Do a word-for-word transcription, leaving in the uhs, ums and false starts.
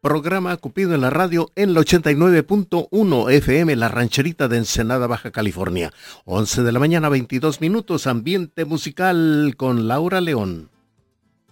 Programa Cupido en la radio en el ochenta y nueve punto uno F M, La Rancherita de Ensenada, Baja California. once de la mañana, veintidós minutos, ambiente musical con Laura León.